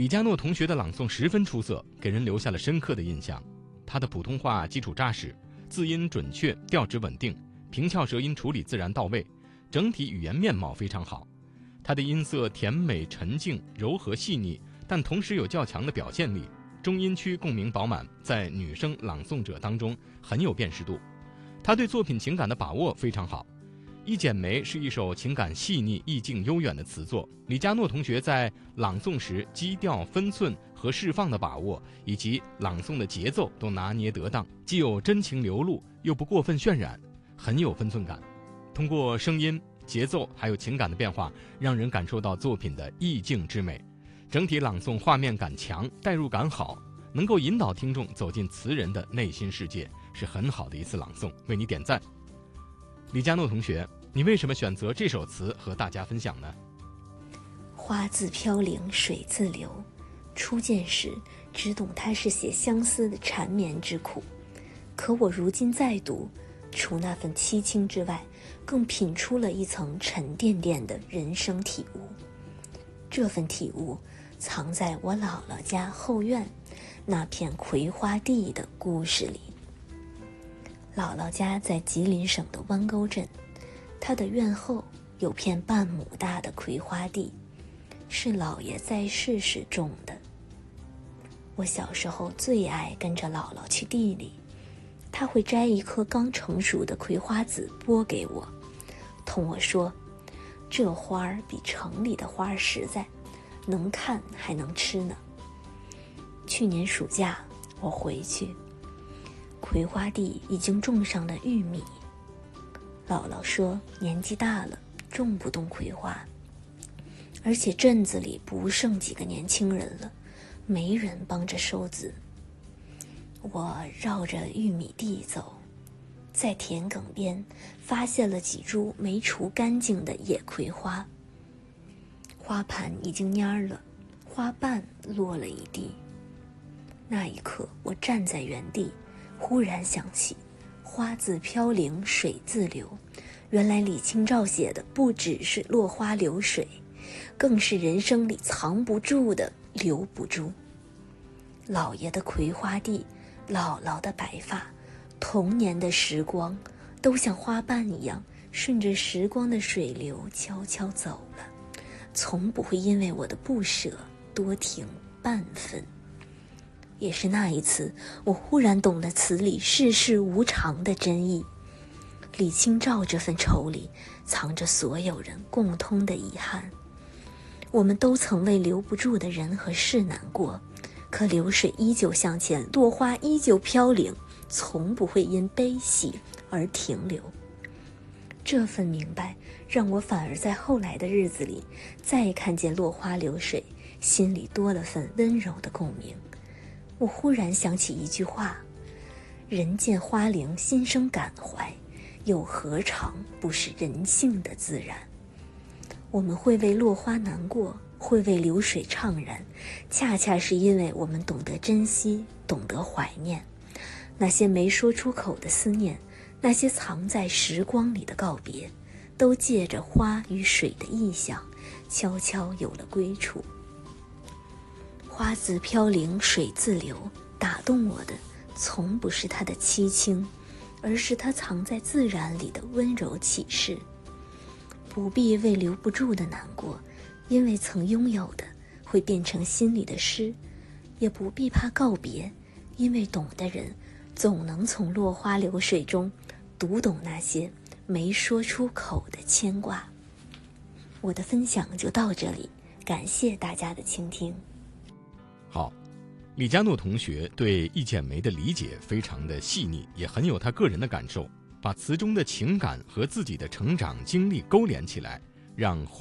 李佳诺同学的朗诵十分出色，给人留下了深刻的印象。他的普通话基础扎实，字音准确，调值稳定，平翘舌音处理自然到位，整体语言面貌非常好。他的音色甜美沉静，柔和细腻，但同时有较强的表现力，中音区共鸣饱满，在女生朗诵者当中很有辨识度。他对作品情感的把握非常好。《一剪梅》是一首情感细腻、意境悠远的词作。李佳诺同学在朗诵时基调、分寸和释放的把握，以及朗诵的节奏都拿捏得当，既有真情流露，又不过分渲染，很有分寸感。通过声音、节奏还有情感的变化，让人感受到作品的意境之美。整体朗诵画面感强，代入感好，能够引导听众走进词人的内心世界，是很好的一次朗诵，为你点赞。李佳诺同学，你为什么选择这首词和大家分享呢？ 花自飘零水自流，初见时只懂它是写相思的缠绵之苦，可我如今再读，除那份凄清之外，更品出了一层沉甸甸的人生体悟。这份体悟藏在我姥姥家后院那片葵花地的故事里。姥姥家在吉林省的弯沟镇，她的院后有片半亩大的葵花地，是姥爷在世时种的。我小时候最爱跟着姥姥去地里，她会摘一颗刚成熟的葵花籽剥给我，同我说，这花儿比城里的花儿实在，能看还能吃呢。去年暑假我回去，葵花地已经种上了玉米。姥姥说年纪大了，种不动葵花，而且镇子里不剩几个年轻人了，没人帮着收籽。我绕着玉米地走，在田埂边发现了几株没除干净的野葵花，花盘已经蔫了，花瓣落了一地。那一刻我站在原地，忽然想起花自飘零水自流，原来李清照写的不只是落花流水，更是人生里藏不住的留不住。姥爷的葵花地，姥姥的白发，童年的时光，都像花瓣一样顺着时光的水流悄悄走了，从不会因为我的不舍多停半分。也是那一次，我忽然懂了词里世事无常的真意。李清照这份愁里藏着所有人共通的遗憾。我们都曾为留不住的人和事难过，可流水依旧向前，落花依旧飘零，从不会因悲喜而停留。这份明白让我反而在后来的日子里，再看见落花流水，心里多了份温柔的共鸣。我忽然想起一句话，人见花零心生感怀，又何尝不是人性的自然。我们会为落花难过，会为流水怅然，恰恰是因为我们懂得珍惜，懂得怀念。那些没说出口的思念，那些藏在时光里的告别，都借着花与水的意象，悄悄有了归处。花自飘零水自流，打动我的从不是它的凄清，而是它藏在自然里的温柔启示。不必为留不住的难过，因为曾拥有的会变成心里的诗；也不必怕告别，因为懂的人总能从落花流水中读懂那些没说出口的牵挂。我的分享就到这里，感谢大家的倾听。 好，李佳诺同学对《一剪梅》的理解非常的细腻，也很有他个人的感受，把词中的情感和自己的成长经历勾连起来，让花